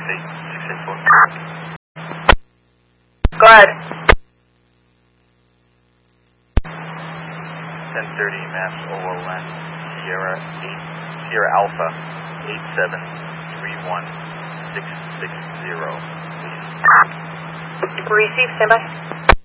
Go ahead. 1030 Mass OLN Sierra Alpha 8731660, please. Receive, standby.